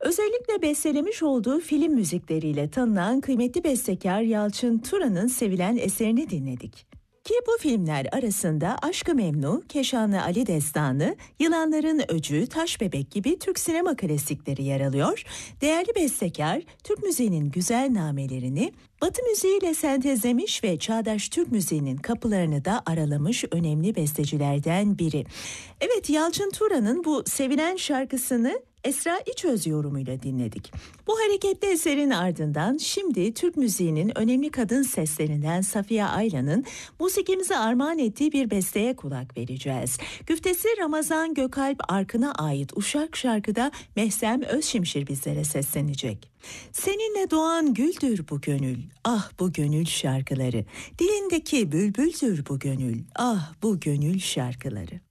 Özellikle bestelemiş olduğu film müzikleriyle tanınan kıymetli bestekar Yalçın Turan'ın sevilen eserini dinledik. Ki bu filmler arasında Aşk-ı Memnu, Keşanlı Ali Destanı, Yılanların Öcü, Taş Bebek gibi Türk sinema klasikleri yer alıyor. Değerli bestekar, Türk müziğinin güzel namelerini Batı müziğiyle sentezlemiş ve çağdaş Türk müziğinin kapılarını da aralamış önemli bestecilerden biri. Evet, Yalçın Turan'ın bu sevilen şarkısını Esra İçöz yorumuyla dinledik. Bu hareketli eserin ardından şimdi Türk müziğinin önemli kadın seslerinden Safiye Aylan'ın musikimize armağan ettiği bir besteye kulak vereceğiz. Güftesi Ramazan Gökalp Arkın'a ait Uşak şarkıda Mehsem Özşimşir bizlere seslenecek. Seninle doğan güldür bu gönül, ah bu gönül şarkıları. Dilindeki bülbüldür bu gönül, ah bu gönül şarkıları.